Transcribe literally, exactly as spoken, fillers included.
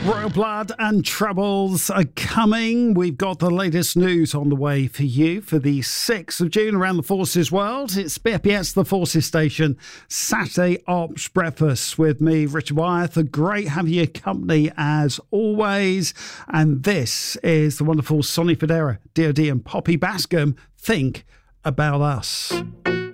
Royal Blood and Troubles are coming. We've got the latest news on the way for you for the sixth of June around the Forces World. It's B F B S, the Forces Station, Saturday Ops Breakfast with me, Richard Wyeth. A great having your company as always. And this is the wonderful Sonny Fodera, D O D and Poppy Bascom. Think About Us.